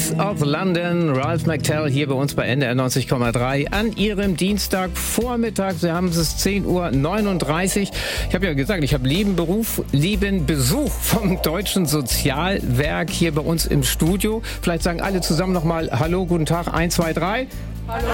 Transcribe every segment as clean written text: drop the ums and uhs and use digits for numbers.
Streets of London, Ralph McTell hier bei uns bei NDR 90,3 an Ihrem Dienstagvormittag. Sie haben es 10:39 Uhr. Ich habe ja gesagt, ich habe lieben Besuch vom Deutschen Sozialwerk hier bei uns im Studio. Vielleicht sagen alle zusammen nochmal Hallo, guten Tag, 1, 2, 3. Hallo.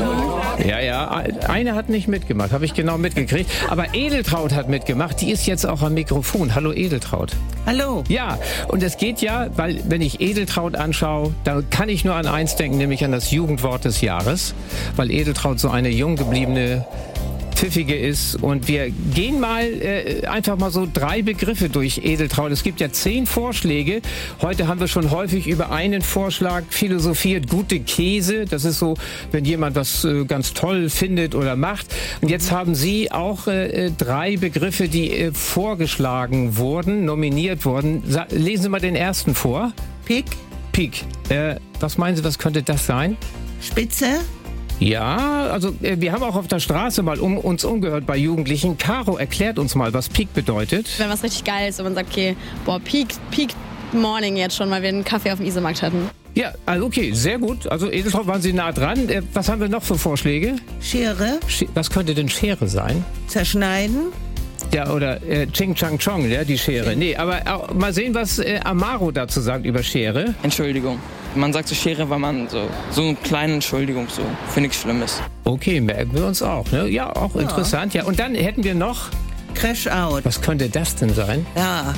Ja, eine hat nicht mitgemacht, habe ich genau mitgekriegt. Aber Edeltraud hat mitgemacht, die ist jetzt auch am Mikrofon. Hallo Edeltraud. Hallo. Ja, und es geht ja, weil wenn ich Edeltraud anschaue, da kann ich nur an eins denken, nämlich an das Jugendwort des Jahres, weil Edeltraud so eine jung gebliebene Pfiffige ist. Und wir gehen mal einfach mal so 3 Begriffe durch Edeltraud. Es gibt ja 10 Vorschläge. Heute haben wir schon häufig über einen Vorschlag philosophiert. Gute Käse, das ist so, wenn jemand was ganz toll findet oder macht. Und jetzt haben Sie auch 3 Begriffe, die vorgeschlagen wurden, nominiert wurden. Lesen Sie mal den ersten vor. Pik. Pik. Was meinen Sie, was könnte das sein? Spitze. Ja, also wir haben auch auf der Straße mal uns umgehört bei Jugendlichen. Caro erklärt uns mal, was Peak bedeutet. Wenn was richtig geil ist und man sagt, okay, Peak Morning jetzt schon, weil wir einen Kaffee auf dem Isomarkt hatten. Ja, also okay, sehr gut. Also Edeltraud, waren Sie nah dran. Was haben wir noch für Vorschläge? Schere. Was könnte denn Schere sein? Zerschneiden. Ja, oder Ching Chang Chong, ja, die Schere. Nee, aber mal sehen, was Amaro dazu sagt über Schere. Entschuldigung. Man sagt so Schere, weil man so eine kleine Entschuldigung so für nichts Schlimmes. Okay, merken wir uns auch. Ne? Ja, auch interessant. Ja, und dann hätten wir noch Crash Out. Was könnte das denn sein? Ja.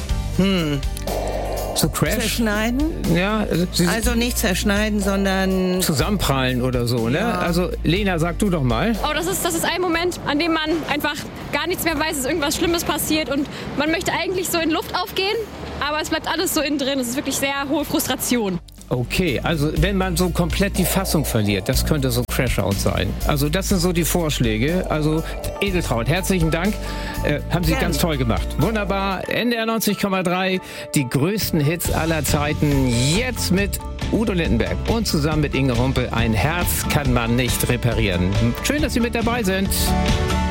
So Crash? Zerschneiden? Ja. Also nicht zerschneiden, sondern zusammenprallen oder so, ne? Ja. Also Lena, sag du doch mal. Oh, das ist ein Moment, an dem man einfach gar nichts mehr weiß, dass irgendwas Schlimmes passiert und man möchte eigentlich so in Luft aufgehen, aber es bleibt alles so innen drin. Es ist wirklich sehr hohe Frustration. Okay, also wenn man so komplett die Fassung verliert, das könnte so Crash-Out sein. Also das sind so die Vorschläge. Also Edeltraud, herzlichen Dank. Haben Sie ganz toll gemacht. Wunderbar. NDR 90,3, die größten Hits aller Zeiten. Jetzt mit Udo Lindenberg und zusammen mit Inge Rumpel. Ein Herz kann man nicht reparieren. Schön, dass Sie mit dabei sind.